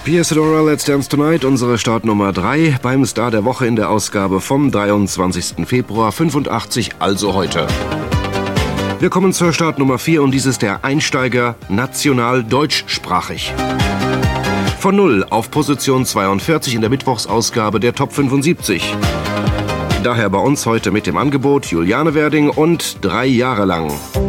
Pia Sedora, Let's Dance Tonight, unsere Startnummer 3 beim Star der Woche in der Ausgabe vom 23. Februar 85, also heute. Wir kommen zur Startnummer 4 und dies ist der Einsteiger national deutschsprachig. Von 0 auf Position 42 in der Mittwochsausgabe der Top 75. Daher bei uns heute mit dem Angebot Juliane Werding und 3 Jahre lang.